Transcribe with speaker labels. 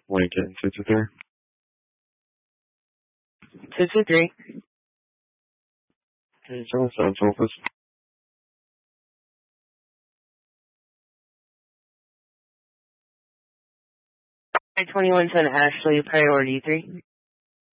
Speaker 1: Lincoln, 223.
Speaker 2: 223.
Speaker 1: Okay, John, 712, please.
Speaker 2: 2110 Ashley, priority 3.